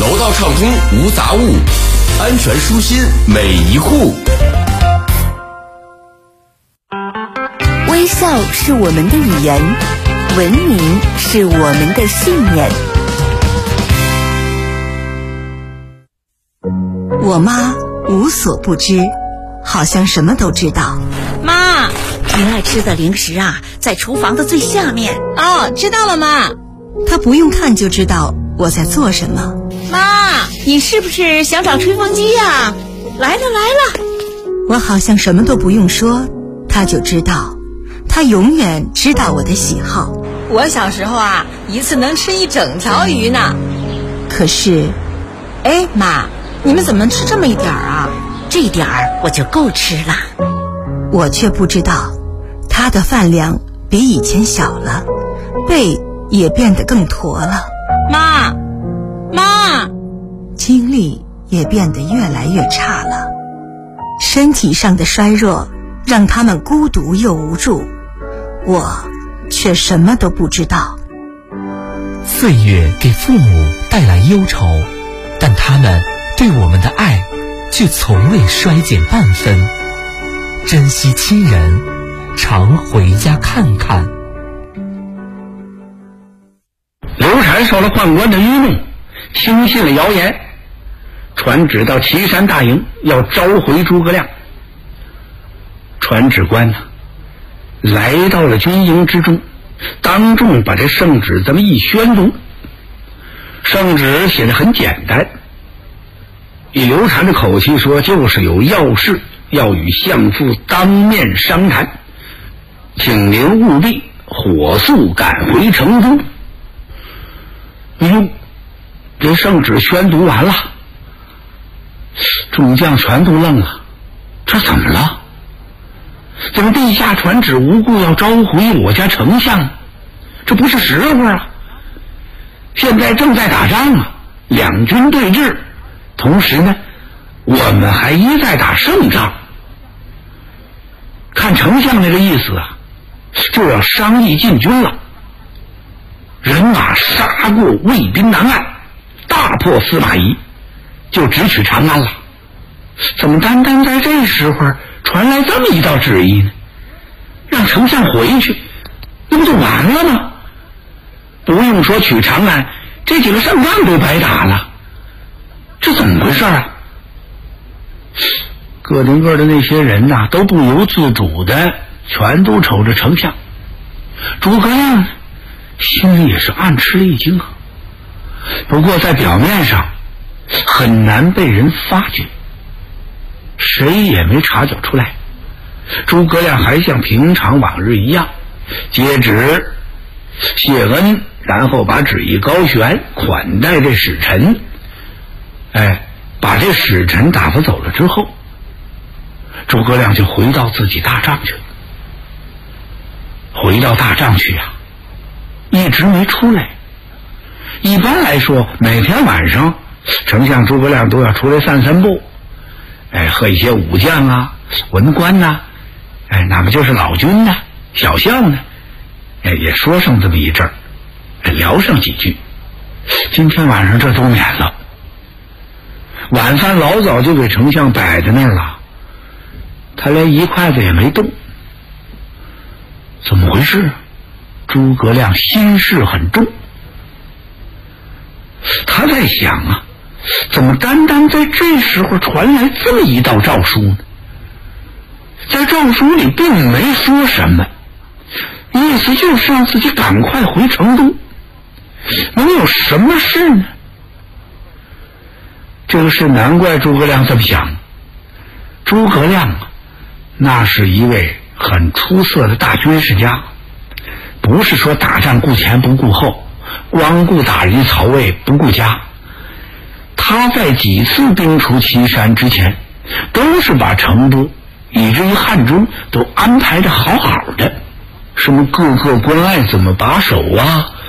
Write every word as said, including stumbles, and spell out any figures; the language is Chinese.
楼道畅通无杂物，安全舒心每一户。 微笑是我们的语言，文明是我们的信念。我妈无所不知，好像什么都知道。 妈，你爱吃的零食啊，在厨房的最下面。 哦，知道了妈。 她不用看就知道我在做什么。 妈，你是不是想找吹风机呀？来了来了。 我好像什么都不用说，她就知道。她永远知道我的喜好。 我小时候啊，一次能吃一整条鱼呢。 可是， 哎，妈，你们怎么吃这么一点儿啊？ 这点儿我就够吃了。 我却不知道，她的饭量比以前小了，背也变得更驼了。 妈，妈， 精力也变得越来越差了。身体上的衰弱让他们孤独又无助，我却什么都不知道。 岁月给父母带来忧愁，但他们对我们的爱却从未衰减半分。珍惜亲人，常回家看看。 刘禅受了宦官的愚弄，轻信了谣言，传旨到岐山大营，要召回诸葛亮。传旨官呢，来到了军营之中，当众把这圣旨这么一宣读。圣旨写得很简单，以刘禅的口气说，就是有要事要与相父当面商谈，请您务必火速赶回成都。哟，这圣旨宣读完了，众将全都愣了，这怎么了？怎么陛下传旨无故要召回我家丞相？这不是时候啊！现在正在打仗啊，两军对峙，同时呢，我们还一再打胜仗。看丞相那个意思啊，就要商议进军了。人马杀过魏兵南岸，大破司马懿，就直取长安了。怎么单单在这时候传来这么一道旨意呢？让丞相回去，那不就完了吗？不用说取长安，这几个胜仗都白打了。这怎么回事啊？个顶个的那些人呐、啊，都不由自主的全都瞅着丞相。诸葛亮心里也是暗吃了一惊啊，不过在表面上很难被人发觉，谁也没察觉出来。诸葛亮还像平常往日一样接旨谢恩，然后把旨意高悬，款待这使臣。哎，把这使臣打发走了之后，诸葛亮就回到自己大帐去了。回到大帐去啊，一直没出来。一般来说，每天晚上丞相诸葛亮都要出来散散步，哎，和一些武将啊、文官呐、啊，哎，哪怕就是老军呐、啊、小将呢，哎，也说上这么一阵儿，聊上几句。今天晚上这都免了，晚饭老早就给丞相摆在那儿了，他连一筷子也没动。怎么回事？诸葛亮心事很重，他在想啊，怎么单单在这时候传来这么一道诏书呢？在诏书里并没说什么，意思就是让自己赶快回成都，能有什么事呢？这个事难怪诸葛亮这么想。诸葛亮啊，那是一位很出色的大军事家，不是说打仗顾前不顾后，光顾打击曹魏不顾家。他在几次兵出岐山之前，都是把成都以至于汉中都安排得好好的，什么各个关隘怎么把守啊，